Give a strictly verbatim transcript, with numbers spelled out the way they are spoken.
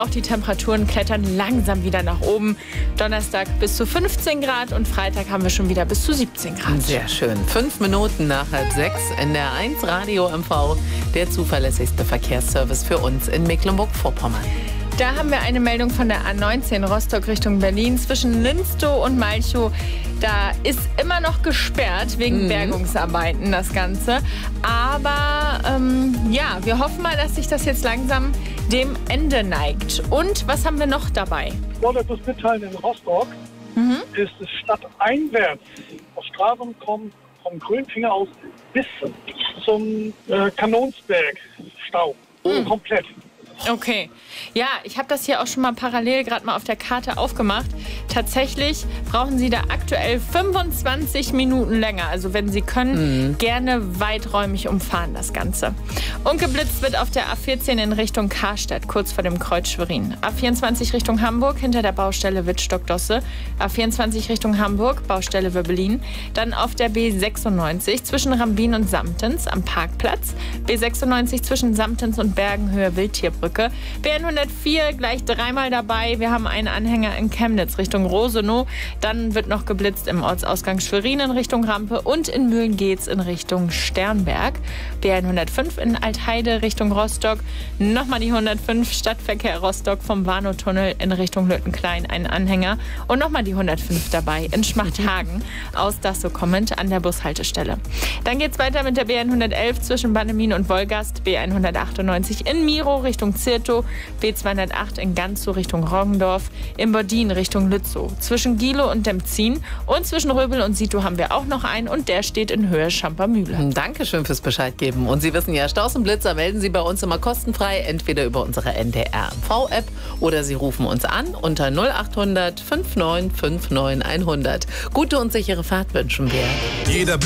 Auch die Temperaturen klettern langsam wieder nach oben. Donnerstag bis zu fünfzehn Grad und Freitag haben wir schon wieder bis zu siebzehn Grad. Sehr schön. Fünf Minuten nach halb sechs. N D R eins Radio M V, der zuverlässigste Verkehrsservice für uns in Mecklenburg-Vorpommern. Da haben wir eine Meldung von der A neunzehn Rostock Richtung Berlin zwischen Linstow und Malchow. Da ist immer noch gesperrt wegen mhm. Bergungsarbeiten das Ganze. Aber ähm, ja, wir hoffen mal, dass sich das jetzt langsam dem Ende neigt. Und was haben wir noch dabei? Ich wollte etwas mitteilen, in Rostock mhm. ist es stadteinwärts auf Straßen kommen vom Grünfinger aus bis zum äh, Kanonsberg Stau. Mhm. Komplett. Okay. Ja, ich habe das hier auch schon mal parallel gerade mal auf der Karte aufgemacht. Tatsächlich brauchen Sie da aktuell fünfundzwanzig Minuten länger. Also wenn Sie können, mhm. gerne weiträumig umfahren das Ganze. Und geblitzt wird auf der A vierzehn in Richtung Karstadt, kurz vor dem Kreuz Schwerin. A vierundzwanzig Richtung Hamburg, hinter der Baustelle Wittstock-Dosse. A vierundzwanzig Richtung Hamburg, Baustelle Wöbbelin. Dann auf der B sechsundneunzig zwischen Rambin und Samtens am Parkplatz. B sechsundneunzig zwischen Samtens und Bergenhöhe Wildtierbrücke. B hundertvier gleich dreimal dabei. Wir haben einen Anhänger in Chemnitz Richtung Rosenow. Dann wird noch geblitzt im Ortsausgang Schwerin in Richtung Rampe und in Mühlengeetz in Richtung Sternberg. B hundertfünf in Altheide Richtung Rostock. Nochmal die hundertfünf Stadtverkehr Rostock vom Warnow-Tunnel in Richtung Lüttenklein, ein Anhänger. Und nochmal die hundertfünf dabei in Schmachthagen aus Dassow kommend an der Bushaltestelle. Dann geht es weiter mit der B hundertelf zwischen Bannemin und Wolgast. B hundertachtundneunzig in Miro Richtung Zirtow, B zweihundertacht in Ganzow Richtung Roggendorf, in Bodin Richtung Lützow. Zwischen Gilow und Demzin und zwischen Röbel und Sitow haben wir auch noch einen und der steht in Höhe Schampermühle. Dankeschön fürs Bescheid geben. Und Sie wissen ja, Staus und Blitzer melden Sie bei uns immer kostenfrei, entweder über unsere N D R M V-App oder Sie rufen uns an unter null achthundert fünfundneunzig neunundfünfzig neunhundert. Gute und sichere Fahrt wünschen wir. Jeder